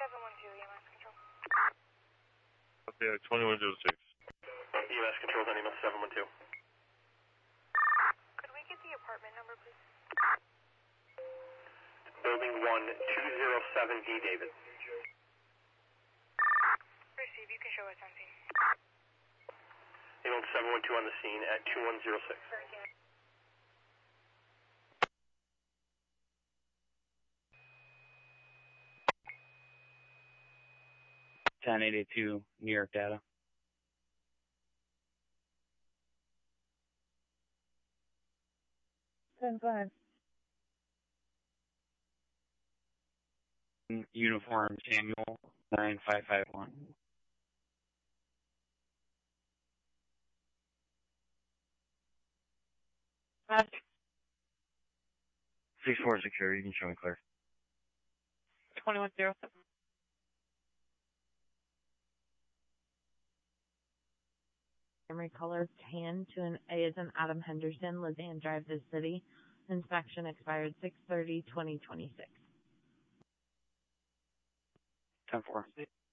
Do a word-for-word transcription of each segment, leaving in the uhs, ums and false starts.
seven one two, E M S control. Okay, twenty-one oh six. E M S controls on E M S seven one two. Could we get the apartment number, please? Building one two zero seven D, David. Receive, you can show us on scene. E M S seven one two on the scene at two one zero six. ten eighty-two, New York data. ten five. Uniform Samuel, nine five five one. six four secure, you can show me clear. twenty-one oh seven. Camry color tan to an A as in Adam Henderson, Lizanne Drive, this city. Inspection expired six thirty twenty twenty-six. ten four.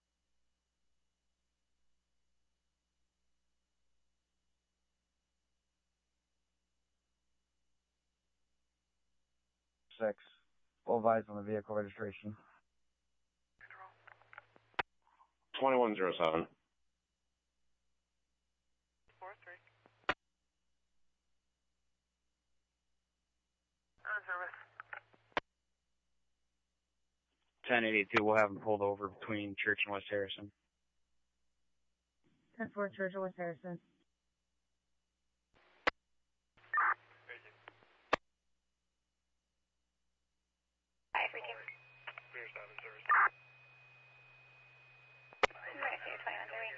Six. Full eyes on the vehicle registration. twenty-one oh seven. four three. ten eighty-two, we'll have him pulled over between Church and West Harrison. ten four, Church and West Harrison. Five, receive. Clear seven, service. Receive, twenty-one three.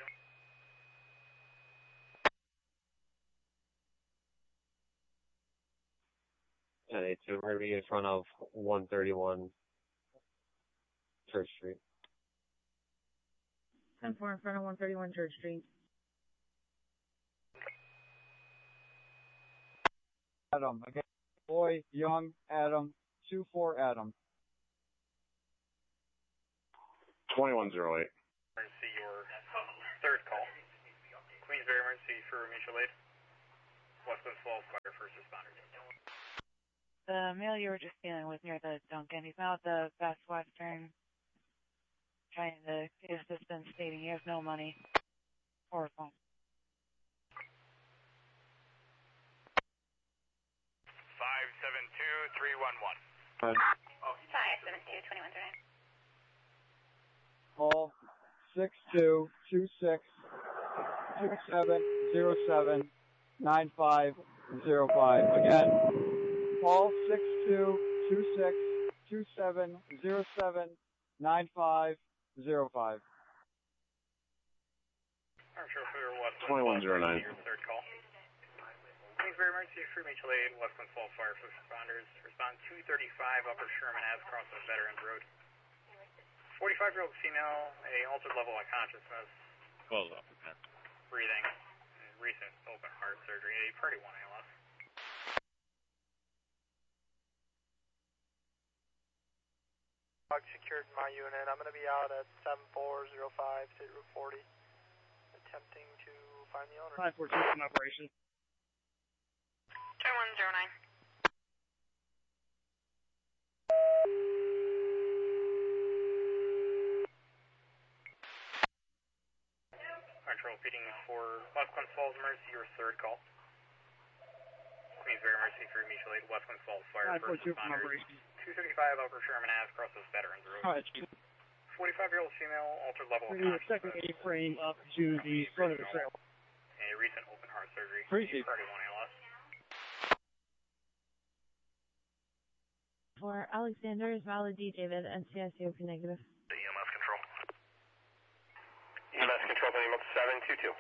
ten eighty-two, right in front of one thirty-one Church Street. ten four in front of one thirty-one Church Street. Adam, again. Boy, Young, Adam, two four Adam. twenty-one oh eight. Emergency, your third call. Queensbury emergency for mutual aid. Westland Falls Fire First Responders. The male you were just dealing with near the Duncan, he's now at the Best Western trying to get assistance stating he has no money or a phone. five seven two three one one. five seven two, twenty-one three. Call six two two six two seven zero seven nine five zero five. Again, call six two two six two seven zero seven nine five zero five. I'm sure if we were Westland twenty-one oh nine. Your third call. Queensbury emergency for mutual aid. Westland Falls Fire First Responders. Respond two thirty-five Upper Sherman Ave, cross of Veterans Road. forty-five-year-old female, a altered level of consciousness. Close up, man. Breathing. Recent open heart surgery. A party one A L S. Secured in my unit. I'm going to be out at seven four zero five State Route forty, attempting to find the owner. five four two in operation. twenty-one oh nine. Control feeding for Westland Falls emergency, your third call. Queensbury emergency for mutual aid. Westland Falls Fire First Responders. two thirty-five Upper Sherman Ave, cross of Veterans Road. Alright, forty-five-year-old female, altered level of we're doing a consciousness. second A-frame up to the front of the trailer. A recent open heart surgery. Appreciate it. Party one A L S. For Alexander is valid D. David and C I C O P negative. The E M S control. E M S control on E M S seven two two.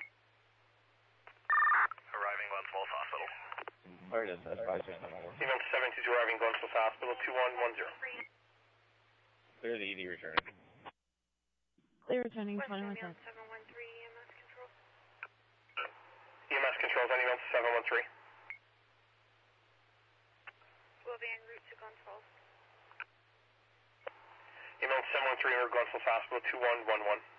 Arriving Glens Falls Hospital. Where is that? five six nine four. E M S seven two two arriving Glens Falls Hospital two one one zero. Clear the E D returning. Clear returning twenty-one ten. seven one three, E M S control. E M S controls on E M S seven one three. Will be en route to Glens Falls. E M S seven one three, Glenville Hospital, two one one one.